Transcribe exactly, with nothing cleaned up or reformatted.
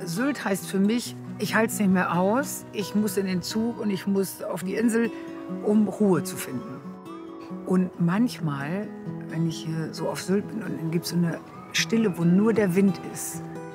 Sylt heißt für mich, ich halte es nicht mehr aus, ich muss in den Zug und ich muss auf die Insel, um Ruhe zu finden. Und manchmal, wenn ich hier so auf Sylt bin und dann gibt es so eine Stille, wo nur der Wind ist,